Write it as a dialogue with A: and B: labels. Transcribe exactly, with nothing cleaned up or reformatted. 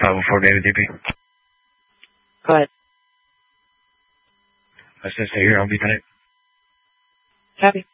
A: five oh four David D P.
B: Go ahead.
A: I said stay here, I'll be tight.
B: Copy.